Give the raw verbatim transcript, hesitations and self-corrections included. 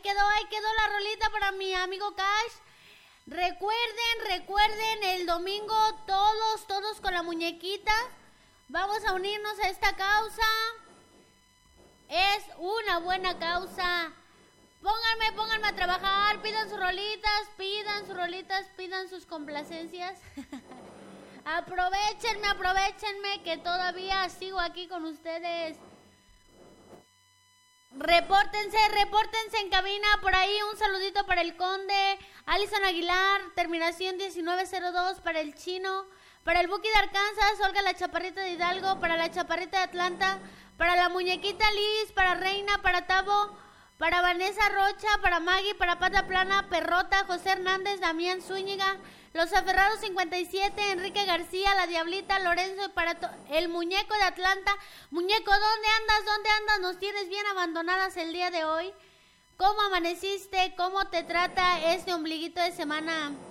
quedó, ahí quedó la rolita para mi amigo Cash. Recuerden, recuerden, el domingo todos, todos con la muñequita. Vamos a unirnos a esta causa. Es una buena causa. Pónganme, pónganme a trabajar, pidan sus rolitas, pidan sus rolitas, pidan sus complacencias. Aprovechenme, aprovechenme que todavía sigo aquí con ustedes. Repórtense, repórtense en cabina. Por ahí un saludito para el Conde, Alison Aguilar, terminación diecinueve cero dos, para el Chino, para el Buki de Arkansas, Olga la Chaparrita de Hidalgo, para la Chaparrita de Atlanta, para la Muñequita Liz, para Reina, para Tavo, para Vanessa Rocha, para Maggie, para Pata Plana, Perrota, José Hernández, Damián Zúñiga, Los Aferrados cincuenta y siete, Enrique García, La Diablita, Lorenzo, y para el Muñeco de Atlanta. Muñeco, ¿dónde andas? ¿Dónde andas? Nos tienes bien abandonadas el día de hoy. ¿Cómo amaneciste? ¿Cómo te trata este ombliguito de semana?